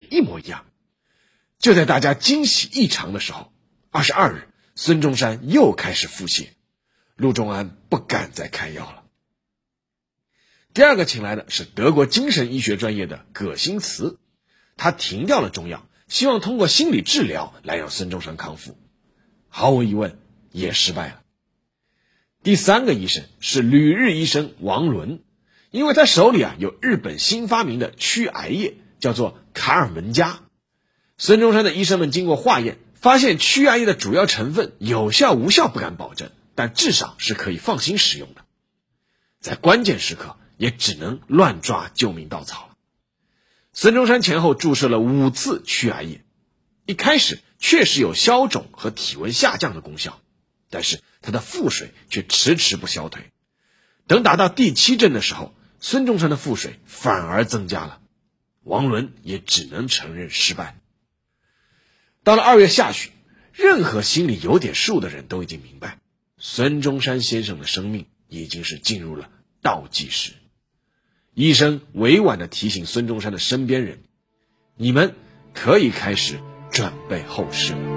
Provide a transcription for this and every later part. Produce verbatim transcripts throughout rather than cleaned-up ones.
一模一样。就在大家惊喜异常的时候，二十二日，孙中山又开始腹泻，陆仲安不敢再开药了。第二个请来的是德国精神医学专业的葛新茨，他停掉了中药，希望通过心理治疗来让孙中山康复，毫无疑问也失败了。第三个医生是旅日医生王伦，因为他手里啊有日本新发明的驱癌液，叫做卡尔门加。孙中山的医生们经过化验，发现驱癌液的主要成分有效无效不敢保证，但至少是可以放心使用的。在关键时刻也只能乱抓救命稻草了。孙中山前后注射了五次驱癌液，一开始确实有消肿和体温下降的功效，但是他的腹水却迟迟不消退。等打到第七针的时候，孙中山的腹水反而增加了，王伦也只能承认失败。到了二月下旬，任何心里有点数的人都已经明白，孙中山先生的生命已经是进入了倒计时。医生委婉地提醒孙中山的身边人，你们可以开始准备后事了。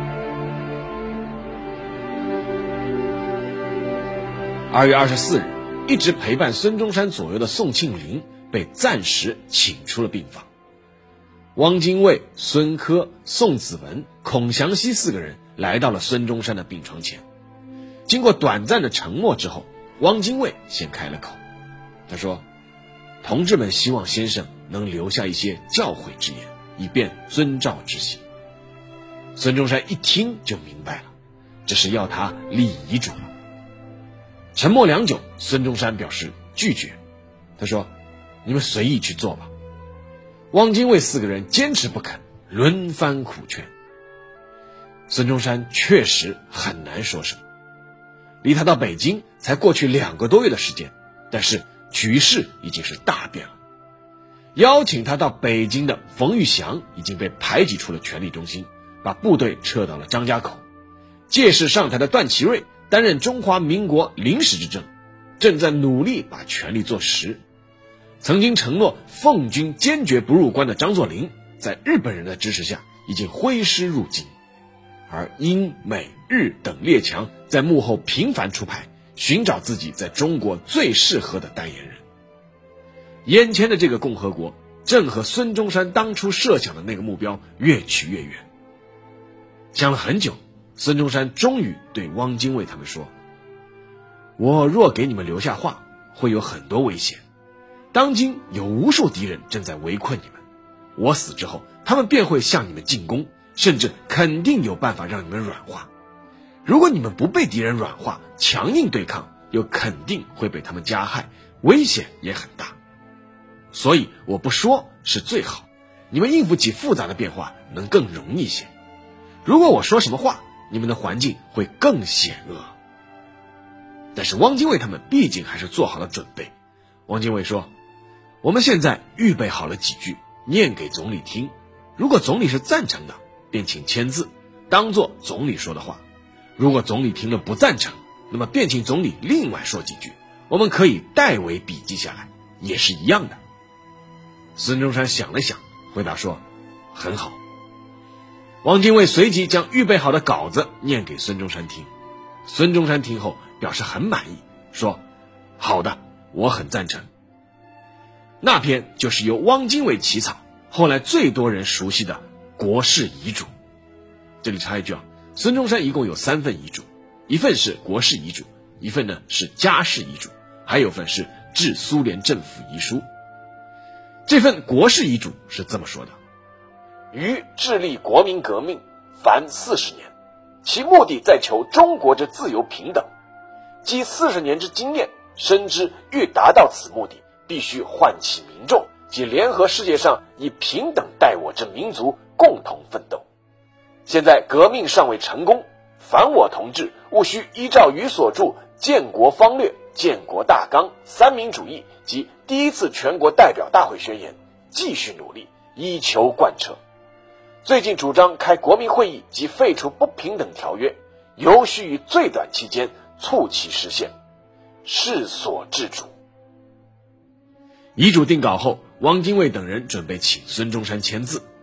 二月二十四日，一直陪伴孙中山左右的宋庆龄被暂时请出了病房。汪精卫、孙科、宋子文、孔祥熙四个人来到了孙中山的病床前。经过短暂的沉默之后，汪精卫先开了口，他说，同志们希望先生能留下一些教诲之言，以便遵照执行。孙中山一听就明白了，这是要他立遗嘱了。沉默良久，孙中山表示拒绝，他说，你们随意去做吧。汪精卫四个人坚持不肯，轮番苦劝。孙中山确实很难说什么。离他到北京才过去两个多月的时间，但是局势已经是大变了。邀请他到北京的冯玉祥已经被排挤出了权力中心，把部队撤到了张家口。届时上台的段祺瑞担任中华民国临时执政，正在努力把权力做实。曾经承诺奉军坚决不入关的张作霖，在日本人的支持下已经挥师入京，而英美日等列强在幕后频繁出牌，寻找自己在中国最适合的代言人。眼前的这个共和国正和孙中山当初设想的那个目标越去越远。想了很久，孙中山终于对汪精卫他们说，我若给你们留下话，会有很多危险。当今有无数敌人正在围困你们，我死之后，他们便会向你们进攻，甚至肯定有办法让你们软化。如果你们不被敌人软化，强硬对抗，又肯定会被他们加害，危险也很大。所以我不说是最好，你们应付起复杂的变化能更容易些。如果我说什么话，你们的环境会更险恶。但是汪精卫他们毕竟还是做好了准备。汪精卫说，我们现在预备好了几句，念给总理听，如果总理是赞成的，便请签字，当作总理说的话。如果总理听了不赞成，那么便请总理另外说几句，我们可以代为笔记下来，也是一样的。孙中山想了想，回答说，很好。汪精卫随即将预备好的稿子念给孙中山听。孙中山听后表示很满意，说，好的，我很赞成。那篇就是由汪精卫起草，后来最多人熟悉的国事遗嘱。这里插一句啊，孙中山一共有三份遗嘱，一份是国事遗嘱，一份呢是家事遗嘱，还有份是致苏联政府遗书。这份国事遗嘱是这么说的，于致力国民革命凡四十年，其目的在求中国之自由平等，积四十年之经验，深知欲达到此目的，必须唤起民众及联合世界上以平等待我之民族共同奋斗。现在革命尚未成功，凡我同志务须依照于所著《建国方略》《建国大纲》《三民主义》及第一次全国代表大会宣言，继续努力，以求贯彻。最近主张开国民会议及废除不平等条约，尤须于最短期间促其实现，是所致主。遗嘱定稿后，汪精卫等人准备请孙中山签字。